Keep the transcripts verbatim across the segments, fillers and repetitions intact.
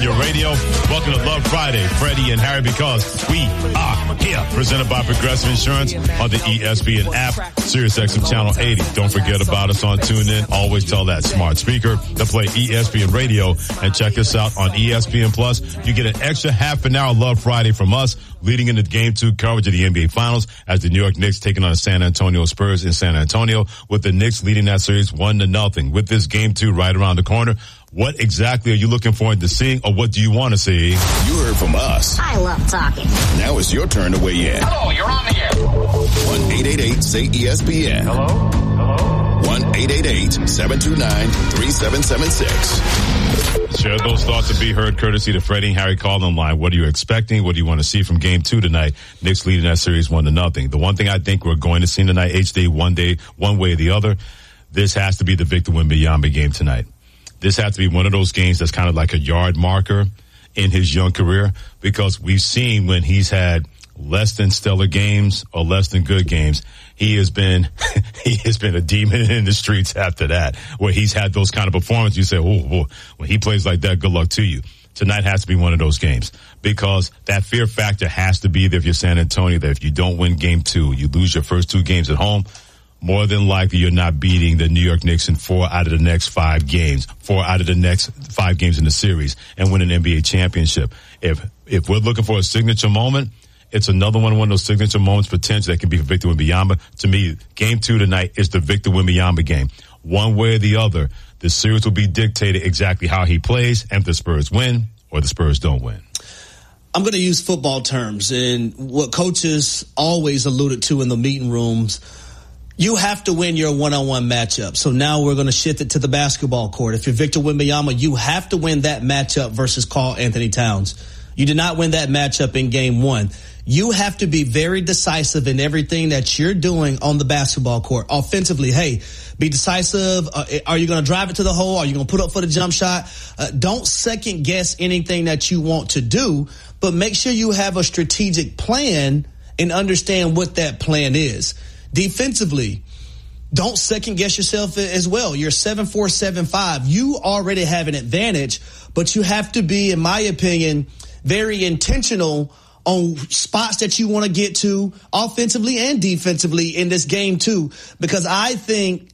your radio. Welcome to Love Friday, Freddie and Harry, because we are here. Presented by Progressive Insurance on the E S P N app, Sirius X M Channel eighty. Don't forget about us on TuneIn. Always tell that smart speaker to play E S P N Radio, and check us out on E S P N Plus. You get an extra half an hour Love Friday from us, leading into game two coverage of the N B A Finals as the New York Knicks taking on the San Antonio Spurs in San Antonio, with the Knicks leading that series one to nothing. With this game two right around the corner, what exactly are you looking forward to seeing, or what do you want to see? You heard from us. I love talking. Now it's your turn to weigh in. Hello, you're on the air. one eight eight eight say E S P N. Hello? Hello? one eight eight eight seven two nine three seven seven six. Share those thoughts to be heard courtesy to Freddie and Harry call-in line. What are you expecting? What do you want to see from game two tonight? Knicks leading that series one to nothing. The one thing I think we're going to see tonight, H D, one day, one way or the other, this has to be the Victor Wembanyama game tonight. This has to be one of those games that's kind of like a yard marker in his young career, because we've seen when he's had less than stellar games or less than good games, he has been he has been a demon in the streets after that, where he's had those kind of performances. You say, oh, oh, when he plays like that, good luck to you. Tonight has to be one of those games, because that fear factor has to be there if you're San Antonio, that if you don't win game two, you lose your first two games at home, more than likely you're not beating the New York Knicks in four out of the next five games, four out of the next five games in the series, and win an N B A championship. If if we're looking for a signature moment, it's another one, one of those signature moments potential that can be for Victor Wembanyama. To me, game two tonight is the Victor Wembanyama game. One way or the other, the series will be dictated exactly how he plays, and if the Spurs win or the Spurs don't win. I'm going to use football terms, and what coaches always alluded to in the meeting rooms. You have to win your one-on-one matchup. So now we're going to shift it to the basketball court. If you're Victor Wembanyama, you have to win that matchup versus Karl Anthony Towns. You did not win that matchup in game one. You have to be very decisive in everything that you're doing on the basketball court. Offensively, hey, be decisive. Uh, are you going to drive it to the hole? Are you going to put up for the jump shot? Uh, don't second guess anything that you want to do, but make sure you have a strategic plan and understand what that plan is. Defensively, don't second guess yourself as well. You're seven four, seven five. You already have an advantage, but you have to be, in my opinion, very intentional on spots that you want to get to offensively and defensively in this game too, because I think,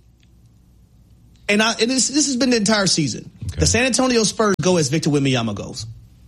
and, I, and this, this has been the entire season, okay, the San Antonio Spurs go as Victor Wembanyama goes.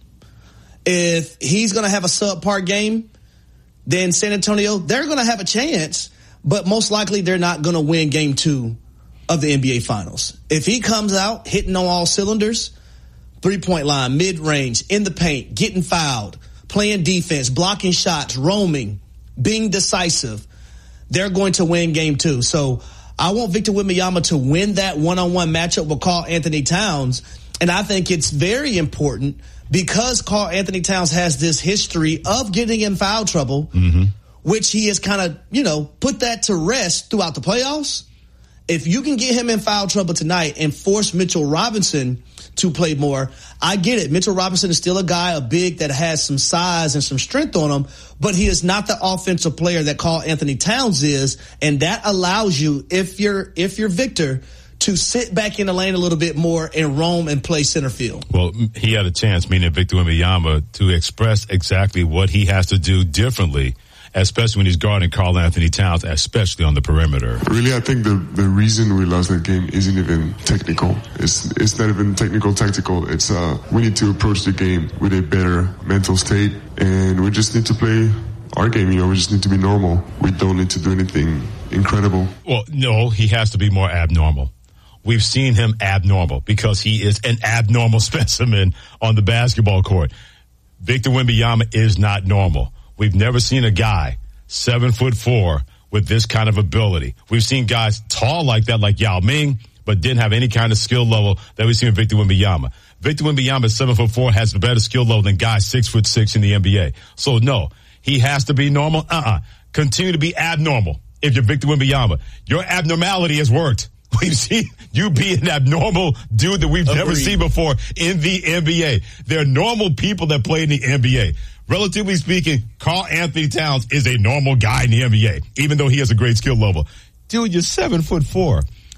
If he's going to have a subpar game, then San Antonio, they're going to have a chance, but most likely they're not going to win game two of the N B A Finals. If he comes out hitting on all cylinders, three-point line, mid-range, in the paint, getting fouled, playing defense, blocking shots, roaming, being decisive, they're going to win game two. So I want Victor Wembanyama to win that one-on-one matchup with Karl Anthony Towns, and I think it's very important because Karl Anthony Towns has this history of getting in foul trouble, mm-hmm. which he has kind of, you know, put that to rest throughout the playoffs. If you can get him in foul trouble tonight and force Mitchell Robinson to play more, I get it. Mitchell Robinson is still a guy, a big that has some size and some strength on him, but he is not the offensive player that Karl Anthony Towns is, and that allows you, if you're if you're Victor, to sit back in the lane a little bit more and roam and play center field. Well, he had a chance, meaning Victor Wembanyama, to express exactly what he has to do differently, especially when he's guarding Karl Anthony Towns, especially on the perimeter. Really, I think the, the reason we lost that game isn't even technical. It's it's not even technical, tactical. It's uh, we need to approach the game with a better mental state, and we just need to play our game. You know, we just need to be normal. We don't need to do anything incredible. Well, no, he has to be more abnormal. We've seen him abnormal because he is an abnormal specimen on the basketball court. Victor Wembanyama is not normal. We've never seen a guy seven foot four with this kind of ability. We've seen guys tall like that, like Yao Ming, but didn't have any kind of skill level that we've seen with Victor Wembanyama. Victor Wembanyama, seven foot four, has a better skill level than guys six foot six in the N B A. So no, he has to be normal. Uh-uh. Continue to be abnormal if you're Victor Wembanyama. Your abnormality has worked. We've seen you be an abnormal dude that we've Agreed. never seen before in the N B A. There are normal people that play in the N B A. Relatively speaking, Karl Anthony Towns is a normal guy in the N B A, even though he has a great skill level. Dude, you're seven foot four.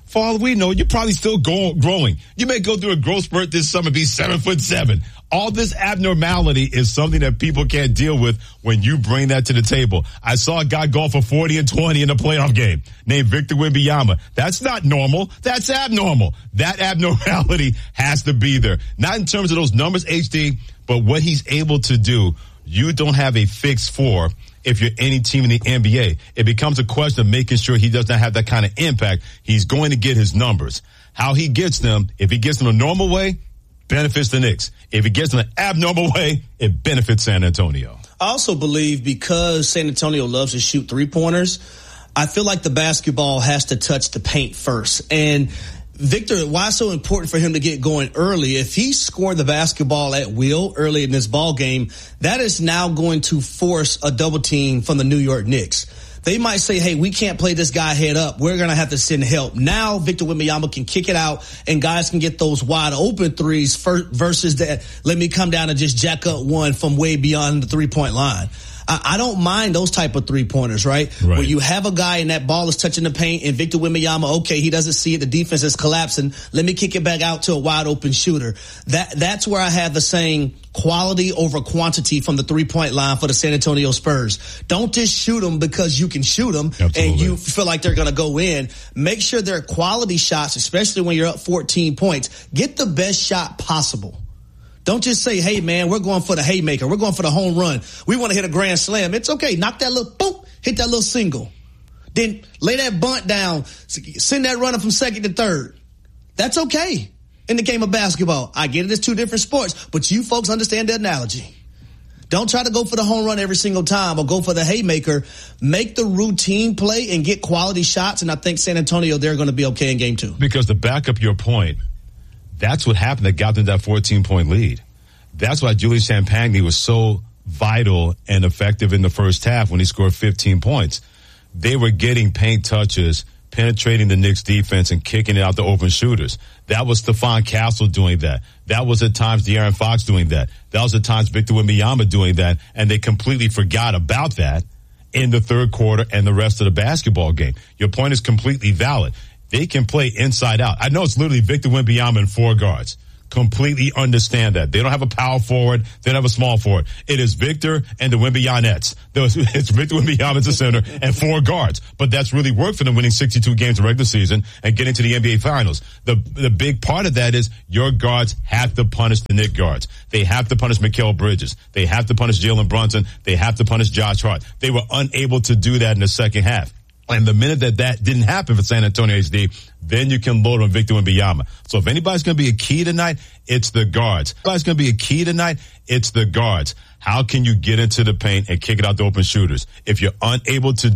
For all we know, you're probably still go- growing. You may go through a growth spurt this summer, be seven foot seven. All this abnormality is something that people can't deal with when you bring that to the table. I saw a guy go for forty and twenty in a playoff game named Victor Wembanyama. That's not normal. That's abnormal. That abnormality has to be there. Not in terms of those numbers, H D, but what he's able to do. You don't have a fix for if you're any team in the N B A. It becomes a question of making sure he does not have that kind of impact. He's going to get his numbers. How he gets them, if he gets them a normal way, benefits the Knicks. If he gets them an abnormal way, it benefits San Antonio. I also believe because San Antonio loves to shoot three-pointers, I feel like the basketball has to touch the paint first. And Victor, why it's so important for him to get going early? If he scored the basketball at will early in this ball game, that is now going to force a double team from the New York Knicks. They might say, hey, we can't play this guy head up. We're going to have to send help. Now Victor Wembanyama can kick it out and guys can get those wide open threes versus that. Let me come down and just jack up one from way beyond the three point line. I don't mind those type of three-pointers, right? right? Where you have a guy and that ball is touching the paint and Victor Wembanyama, okay, he doesn't see it. The defense is collapsing. Let me kick it back out to a wide-open shooter. That That's where I have the saying quality over quantity from the three-point line for the San Antonio Spurs. Don't just shoot them because you can shoot them Absolutely. And you feel like they're going to go in. Make sure they're quality shots, especially when you're up fourteen points. Get the best shot possible. Don't just say, hey, man, we're going for the haymaker. We're going for the home run. We want to hit a grand slam. It's okay. Knock that little, boom, hit that little single. Then lay that bunt down. Send that runner from second to third. That's okay in the game of basketball. I get it. It's two different sports, but you folks understand the analogy. Don't try to go for the home run every single time or go for the haymaker. Make the routine play and get quality shots, and I think San Antonio, they're going to be okay in game two. Because to back up your point, that's what happened that got them that fourteen-point lead. That's why Julius Champagny was so vital and effective in the first half when he scored fifteen points. They were getting paint touches, penetrating the Knicks defense and kicking it out to open shooters. That was Stephon Castle doing that. That was at times De'Aaron Fox doing that. That was at times Victor Wembanyama doing that, and they completely forgot about that in the third quarter and the rest of the basketball game. Your point is completely valid. They can play inside out. I know it's literally Victor Wembanyama and four guards. Completely understand that. They don't have a power forward. They don't have a small forward. It is Victor and the Wembanyamettes. It's Victor Wembanyama as a center and four guards. But that's really worked for them, winning sixty-two games in regular season and getting to the N B A Finals. The the big part of that is your guards have to punish the Knicks guards. They have to punish Mikal Bridges. They have to punish Jalen Brunson. They have to punish Josh Hart. They were unable to do that in the second half. And the minute that that didn't happen for San Antonio H D, then you can load on Victor Wembanyama. So if anybody's going to be a key tonight, it's the guards. If anybody's going to be a key tonight, it's the guards. How can you get into the paint and kick it out to open shooters? If you're unable to